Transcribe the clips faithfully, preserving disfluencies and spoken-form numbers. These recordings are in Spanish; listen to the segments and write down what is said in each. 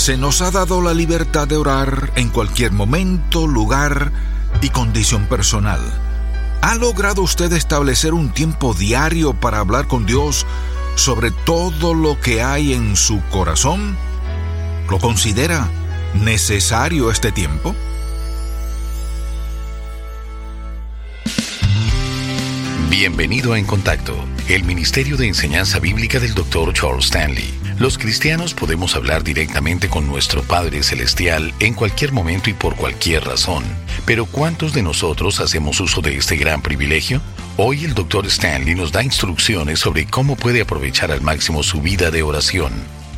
se nos ha dado la libertad de orar en cualquier momento, lugar y condición personal. ¿Ha logrado usted establecer un tiempo diario para hablar con Dios sobre todo lo que hay en su corazón? ¿Lo considera necesario este tiempo? Bienvenido a En Contacto, el Ministerio de Enseñanza Bíblica del doctor Charles Stanley. Los cristianos podemos hablar directamente con nuestro Padre Celestial en cualquier momento y por cualquier razón. Pero ¿cuántos de nosotros hacemos uso de este gran privilegio? Hoy el doctor Stanley nos da instrucciones sobre cómo puede aprovechar al máximo su vida de oración.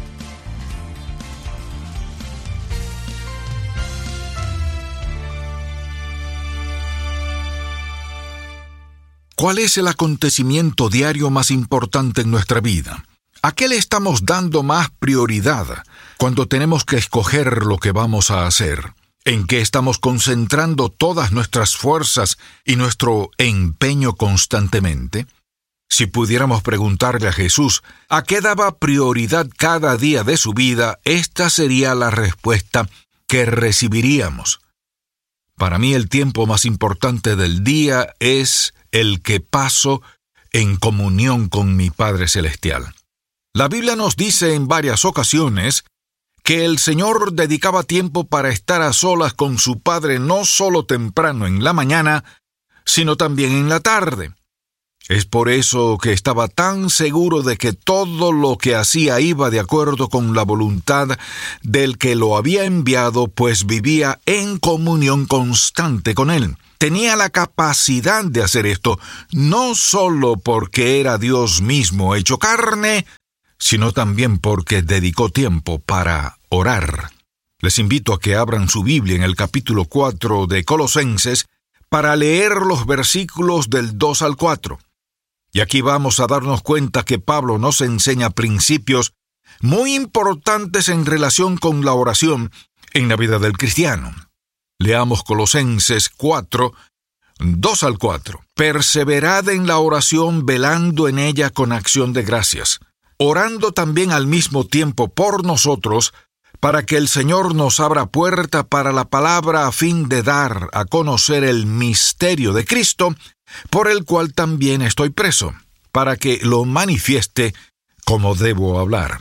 ¿Cuál es el acontecimiento diario más importante en nuestra vida? ¿A qué le estamos dando más prioridad cuando tenemos que escoger lo que vamos a hacer? ¿En qué estamos concentrando todas nuestras fuerzas y nuestro empeño constantemente? Si pudiéramos preguntarle a Jesús a qué daba prioridad cada día de su vida, esta sería la respuesta que recibiríamos. Para mí el tiempo más importante del día es el que paso en comunión con mi Padre Celestial. La Biblia nos dice en varias ocasiones que el Señor dedicaba tiempo para estar a solas con su Padre no solo temprano en la mañana, sino también en la tarde. Es por eso que estaba tan seguro de que todo lo que hacía iba de acuerdo con la voluntad del que lo había enviado, pues vivía en comunión constante con Él. Tenía la capacidad de hacer esto, no solo porque era Dios mismo hecho carne, sino también porque dedicó tiempo para orar. Les invito a que abran su Biblia en el capítulo cuatro de Colosenses para leer los versículos del dos al cuatro. Y aquí vamos a darnos cuenta que Pablo nos enseña principios muy importantes en relación con la oración en la vida del cristiano. Leamos Colosenses cuatro, dos al cuatro. Perseverad en la oración, velando en ella con acción de gracias, orando también al mismo tiempo por nosotros, para que el Señor nos abra puerta para la palabra a fin de dar a conocer el misterio de Cristo, por el cual también estoy preso, para que lo manifieste como debo hablar.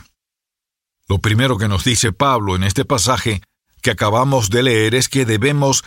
Lo primero que nos dice Pablo en este pasaje que acabamos de leer es que debemos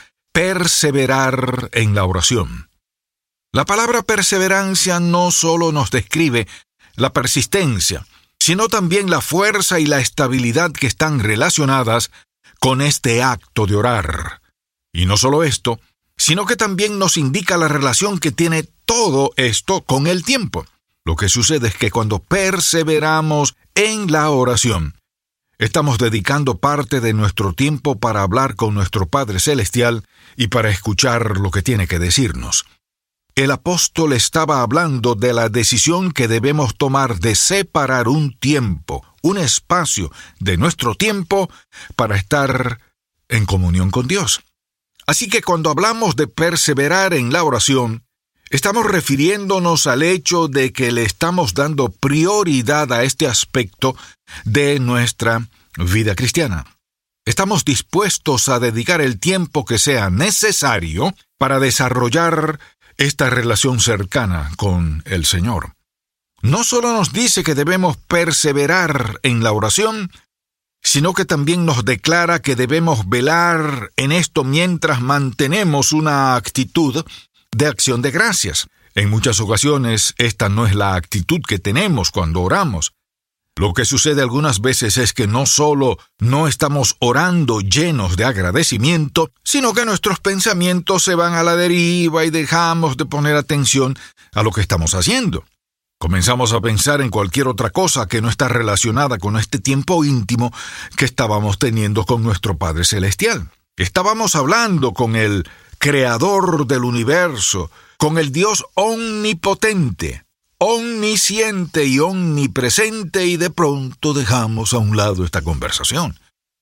perseverar en la oración. La palabra perseverancia no solo nos describe la persistencia, sino también la fuerza y la estabilidad que están relacionadas con este acto de orar. Y no solo esto, sino que también nos indica la relación que tiene todo esto con el tiempo. Lo que sucede es que cuando perseveramos en la oración, estamos dedicando parte de nuestro tiempo para hablar con nuestro Padre Celestial y para escuchar lo que tiene que decirnos. El apóstol estaba hablando de la decisión que debemos tomar de separar un tiempo, un espacio de nuestro tiempo para estar en comunión con Dios. Así que cuando hablamos de perseverar en la oración, estamos refiriéndonos al hecho de que le estamos dando prioridad a este aspecto de nuestra vida cristiana. Estamos dispuestos a dedicar el tiempo que sea necesario para desarrollar esta relación cercana con el Señor. No solo nos dice que debemos perseverar en la oración, sino que también nos declara que debemos velar en esto mientras mantenemos una actitud de acción de gracias. En muchas ocasiones, esta no es la actitud que tenemos cuando oramos. Lo que sucede algunas veces es que no solo no estamos orando llenos de agradecimiento, sino que nuestros pensamientos se van a la deriva y dejamos de poner atención a lo que estamos haciendo. Comenzamos a pensar en cualquier otra cosa que no está relacionada con este tiempo íntimo que estábamos teniendo con nuestro Padre Celestial. Estábamos hablando con el Creador del universo, con el Dios omnipotente, omnisciente y omnipresente, y de pronto dejamos a un lado esta conversación.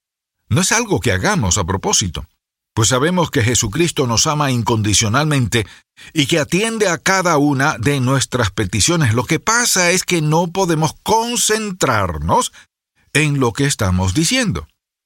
No es algo que hagamos a propósito, pues sabemos que Jesucristo nos ama incondicionalmente y que atiende a cada una de nuestras peticiones. Lo que pasa es que no podemos concentrarnos en lo que estamos diciendo.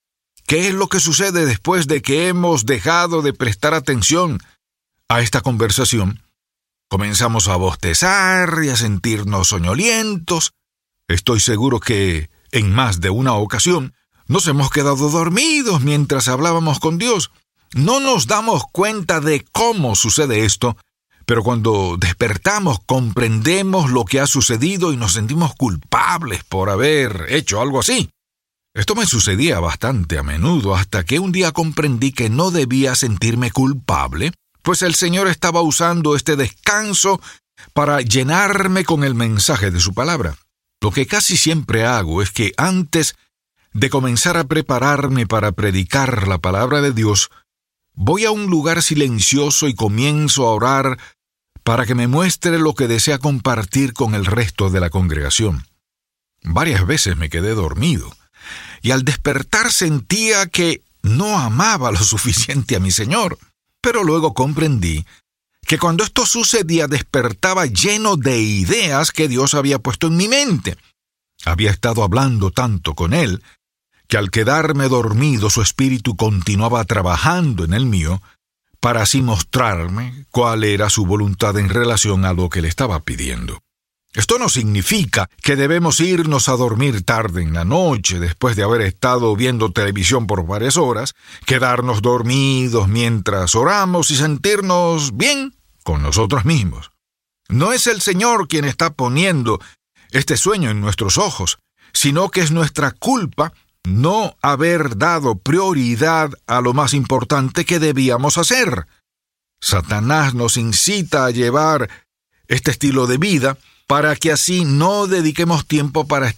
¿Qué es lo que sucede después de que hemos dejado de prestar atención a esta conversación? Comenzamos a bostezar y a sentirnos soñolientos. Estoy seguro que en más de una ocasión nos hemos quedado dormidos mientras hablábamos con Dios. No nos damos cuenta de cómo sucede esto, pero cuando despertamos comprendemos lo que ha sucedido y nos sentimos culpables por haber hecho algo así. Esto me sucedía bastante a menudo hasta que un día comprendí que no debía sentirme culpable, pues el Señor estaba usando este descanso para llenarme con el mensaje de su palabra. Lo que casi siempre hago es que antes de comenzar a prepararme para predicar la palabra de Dios, voy a un lugar silencioso y comienzo a orar para que me muestre lo que desea compartir con el resto de la congregación. Varias veces me quedé dormido, y al despertar sentía que no amaba lo suficiente a mi Señor. Pero luego comprendí que cuando esto sucedía despertaba lleno de ideas que Dios había puesto en mi mente. Había estado hablando tanto con Él que al quedarme dormido su espíritu continuaba trabajando en el mío para así mostrarme cuál era su voluntad en relación a lo que le estaba pidiendo. Esto no significa que debemos irnos a dormir tarde en la noche después de haber estado viendo televisión por varias horas, quedarnos dormidos mientras oramos y sentirnos bien con nosotros mismos. No es el Señor quien está poniendo este sueño en nuestros ojos, sino que es nuestra culpa no haber dado prioridad a lo más importante que debíamos hacer. Satanás nos incita a llevar este estilo de vida para que así no dediquemos tiempo para estar